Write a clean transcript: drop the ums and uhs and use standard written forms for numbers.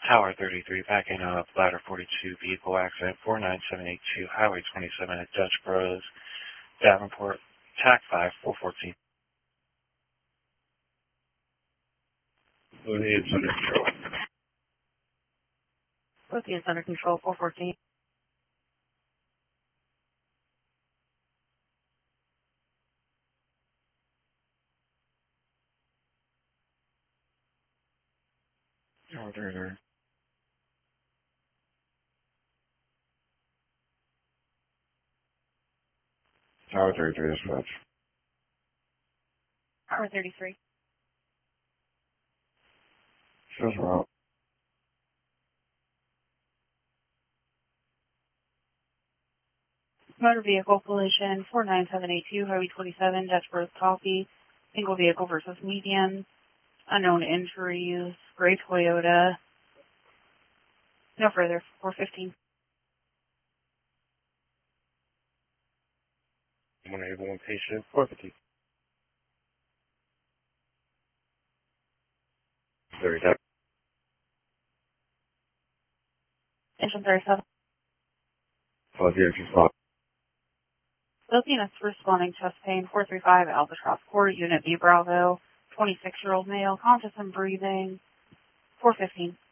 Tower 33, backing up, ladder 42, vehicle accident, 49782, Highway 27 at Dutch Bros, Davenport, TAC 5, 414. It's under control. Lothian's under control, 414. Tower 33. Tower 33 dispatch. Tower 33. Shows route. Motor vehicle collision, 49782, Highway 27, Dutch Bros Coffee. Single vehicle versus median. Unknown injuries. Gray Toyota. No further, 415. One able one patient, 450. 37. Engine 37. Lothian spot. Lothian is responding chest pain, 435 Albatross Court, Unit B Bravo. 26-year-old male, conscious and breathing. 415.